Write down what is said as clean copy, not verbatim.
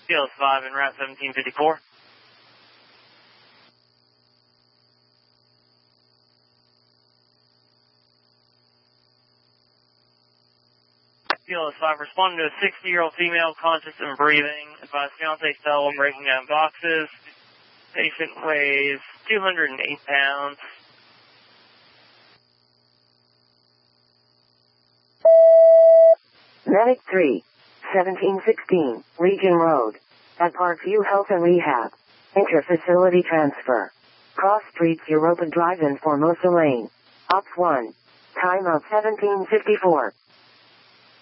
CLS 5 en route 1754. CLS 5 responding to a 60-year-old female conscious and breathing. Advised fiance fell when breaking down boxes. Patient weighs 208 pounds. Medic 3, 1716, Legion Road. At Parkview Health and Rehab. Inter-facility transfer. Cross Streets Europa Drive in Formosa Lane. Ops 1. Time of 1754.